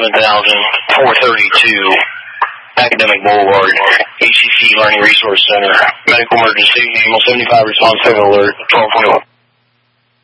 7032 Academic Boulevard, ACC Learning Resource Center. Medical emergency, Animal 75 response, 7 alert, 1221.